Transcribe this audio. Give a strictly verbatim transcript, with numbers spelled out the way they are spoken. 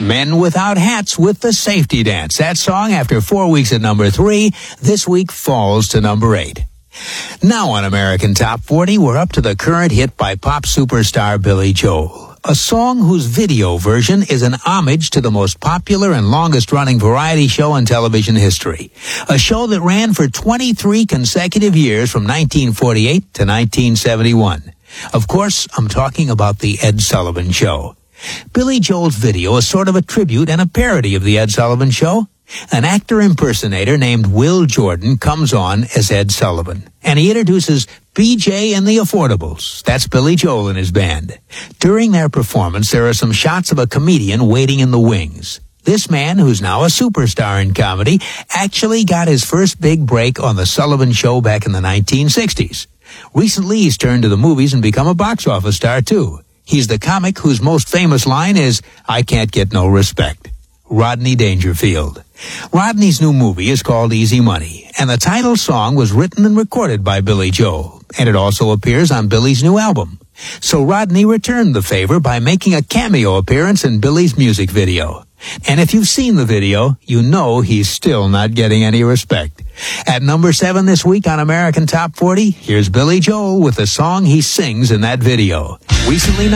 Men Without Hats with the Safety Dance. That song, after four weeks at number three, this week falls to number eight. Now on American Top forty, we're up to the current hit by pop superstar Billy Joel. A song whose video version is an homage to the most popular and longest-running variety show in television history. A show that ran for twenty-three consecutive years from nineteen forty-eight to nineteen seventy-one. Of course, I'm talking about The Ed Sullivan Show. Billy Joel's video is sort of a tribute and a parody of The Ed Sullivan Show. An actor impersonator named Will Jordan comes on as Ed Sullivan, and he introduces B J and the Affordables. That's Billy Joel and his band. During their performance, there are some shots of a comedian waiting in the wings. This man, who's now a superstar in comedy, actually got his first big break on The Sullivan Show back in the nineteen sixties. Recently, he's turned to the movies and become a box office star, too. He's the comic whose most famous line is, "I can't get no respect." Rodney Dangerfield. Rodney's new movie is called Easy Money, and the title song was written and recorded by Billy Joel, and it also appears on Billy's new album. So Rodney returned the favor by making a cameo appearance in Billy's music video. And if you've seen the video, you know he's still not getting any respect. At number seven this week on American Top forty, here's Billy Joel with the song he sings in that video. Recently